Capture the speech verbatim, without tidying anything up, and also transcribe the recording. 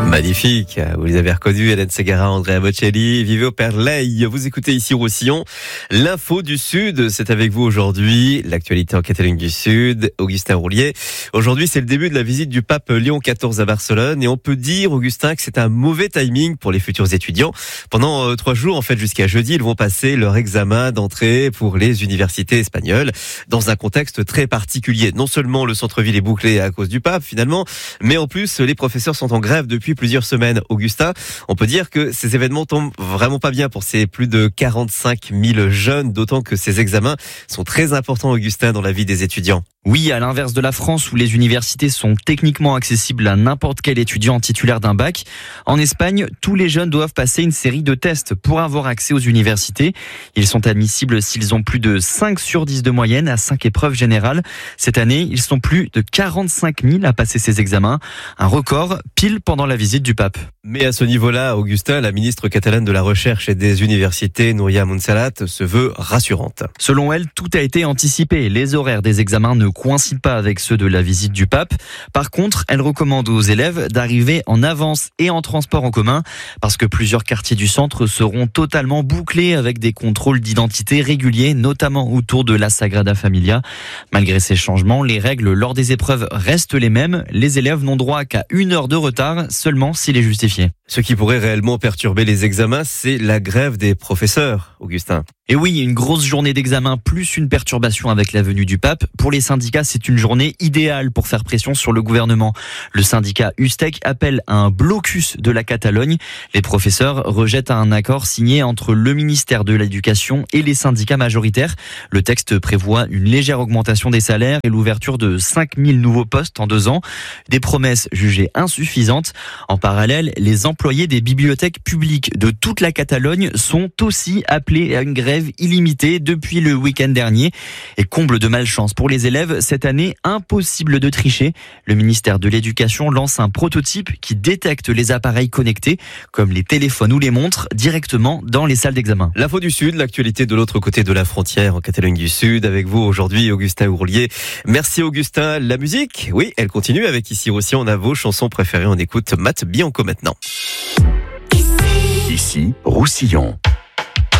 Magnifique, vous les avez reconnus, Hélène Ségara, Andrea Bocelli, Vivo per lei. Vous écoutez ici Roussillon, l'info du Sud, c'est avec vous aujourd'hui, l'actualité en Catalogne du Sud, Augustin Roulier. Aujourd'hui, c'est le début de la visite du pape Léon quatorze à Barcelone et on peut dire, Augustin, que c'est un mauvais timing pour les futurs étudiants. Pendant euh, trois jours, en fait, jusqu'à jeudi, ils vont passer leur examen d'entrée pour les universités espagnoles dans un contexte très particulier. Non seulement le centre-ville est bouclé à cause du pape, finalement, mais en plus, les professeurs sont en grève depuis plusieurs semaines. Augustin, on peut dire que ces événements tombent vraiment pas bien pour ces plus de quarante-cinq mille jeunes, d'autant que ces examens sont très importants, Augustin, dans la vie des étudiants. Oui, à l'inverse de la France où les universités sont techniquement accessibles à n'importe quel étudiant titulaire d'un bac, en Espagne, tous les jeunes doivent passer une série de tests pour avoir accès aux universités. Ils sont admissibles s'ils ont plus de cinq sur dix de moyenne à cinq épreuves générales. Cette année, ils sont plus de quarante-cinq mille à passer ces examens, un record pile pendant la visite du pape. Mais à ce niveau-là, Augustin, la ministre catalane de la Recherche et des Universités, Núria Montserrat, se veut rassurante. Selon elle, tout a été anticipé. Les horaires des examens ne coïncident pas avec ceux de la visite du pape. Par contre, elle recommande aux élèves d'arriver en avance et en transport en commun parce que plusieurs quartiers du centre seront totalement bouclés avec des contrôles d'identité réguliers, notamment autour de la Sagrada Familia. Malgré ces changements, les règles lors des épreuves restent les mêmes. Les élèves n'ont droit qu'à une heure de retard, seulement s'il est justifié. Ce qui pourrait réellement perturber les examens, c'est la grève des professeurs, Augustin. Et oui, une grosse journée d'examen plus une perturbation avec la venue du pape. Pour les syndicats, c'est une journée idéale pour faire pression sur le gouvernement. Le syndicat Ustec appelle à un blocus de la Catalogne. Les professeurs rejettent un accord signé entre le ministère de l'Éducation et les syndicats majoritaires. Le texte prévoit une légère augmentation des salaires et l'ouverture de cinq mille nouveaux postes en deux ans. Des promesses jugées insuffisantes. En parallèle, les employés des bibliothèques publiques de toute la Catalogne sont aussi appelés à une grève illimitée depuis le week-end dernier. Et comble de malchance pour les élèves, cette année, impossible de tricher. Le ministère de l'Éducation lance un prototype qui détecte les appareils connectés, comme les téléphones ou les montres, directement dans les salles d'examen. L'info du Sud, l'actualité de l'autre côté de la frontière, en Catalogne du Sud, avec vous aujourd'hui, Augustin Ourlier. Merci Augustin. La musique, oui, elle continue avec Ici Roussillon. On a vos chansons préférées. On écoute Matt Bianco maintenant. Ici Roussillon.